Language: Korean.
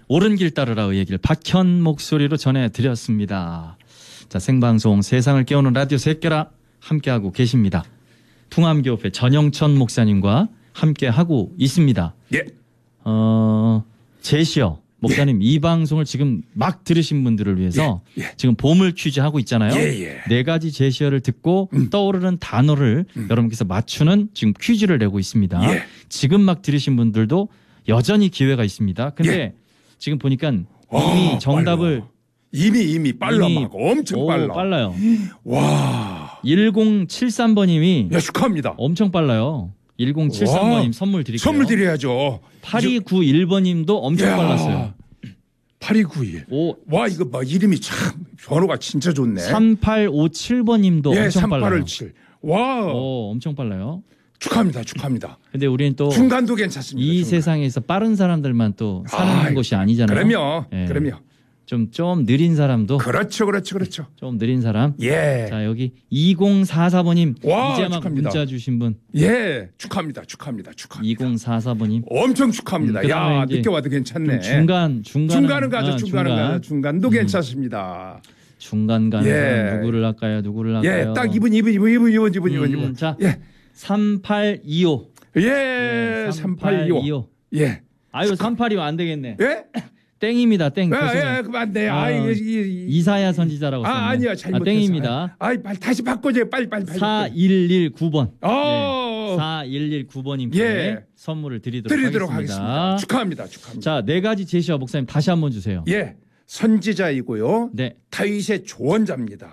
옳은 길 따르라의 얘기를 박현 목소리로 전해드렸습니다. 자, 생방송 세상을 깨우는 라디오 새끼라 함께하고 계십니다. 풍암교회 전영천 목사님과 함께하고 있습니다. 예. 제시어 목사님 이 방송을 지금 막 들으신 분들을 위해서 지금 보물 퀴즈 하고 있잖아요. 네 가지 제시어를 듣고 떠오르는 단어를 여러분께서 맞추는 지금 퀴즈를 내고 있습니다. 지금 막 들으신 분들도 여전히 기회가 있습니다. 근데 지금 보니까 이미 정답을 이미 빨라 막 엄청 빨라. 빨라요. 와. 1073번님이 축하합니다. 엄청 빨라요. 1073번님 선물 드릴게요. 선물 드려야죠. 8291번님도 엄청 빨랐어요. 8291. 와 이거 뭐 이름이 참 번호가 진짜 좋네. 3857번님도 엄청 빨라요. 3857. 와. 엄청 빨라요. 축하합니다. 근데 우리는 또 중간도 괜찮습니다. 이 세상에서 빠른 사람들만 또 사는 것이 아니잖아요. 그럼요. 좀 느린 사람도. 그렇죠. 좀 느린 사람. 자, 여기 2044번님. 이제 막 문자 주신 분. 축하합니다. 2044번님. 엄청 축하합니다. 야, 늦게 와도 괜찮네. 중간은 가죠. 중간도 괜찮습니다. 중간 가는 사람 누구를 할까요? 딱 이분. 자, 3825. 3825. 아유, 3825 안 되겠네. 땡입니다. 땡. 그만 안 돼. 이사야 선지자라고 썼네. 아니요. 잘못했어. 땡입니다. 다시 바꿔줘요. 빨리. 4119번. 4119번님께 선물을 드리도록 하겠습니다. 축하합니다. 자, 네 가지 제시어 목사님 다시 한번 주세요. 선지자이고요. 네. 다윗의 조언자입니다.